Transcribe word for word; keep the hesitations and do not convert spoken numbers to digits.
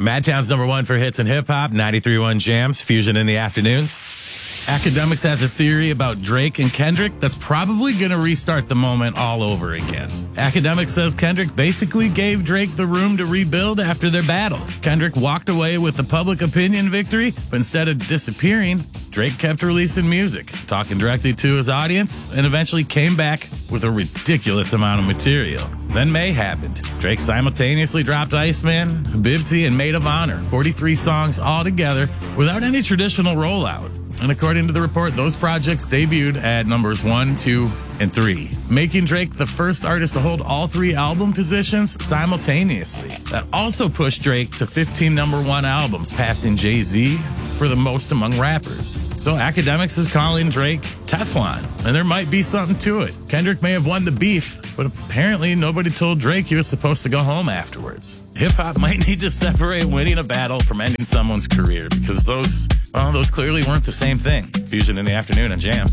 Madtown's number one for hits and hip hop, ninety-three point one Jams, Fusion in the afternoons. Academics has a theory about Drake and Kendrick that's probably going to restart the moment all over again. Academics says Kendrick basically gave Drake the room to rebuild after their battle. Kendrick walked away with the public opinion victory, but instead of disappearing, Drake kept releasing music, talking directly to his audience, and eventually came back with a ridiculous amount of material. Then May happened. Drake simultaneously dropped Iceman, Habibti, and Maid of Honor, forty-three songs all together without any traditional rollout. And according to the report, those projects debuted at numbers one, two, and three, making Drake the first artist to hold all three album positions simultaneously. That also pushed Drake to fifteen number one albums, passing Jay-Z for the most among rappers. So Academics is calling Drake Teflon, and there might be something to it. Kendrick may have won the beef, but apparently nobody told Drake he was supposed to go home afterwards. Hip-hop might need to separate winning a battle from ending someone's career, because those, well, those clearly weren't the same thing. Fusion in the afternoon on Jams.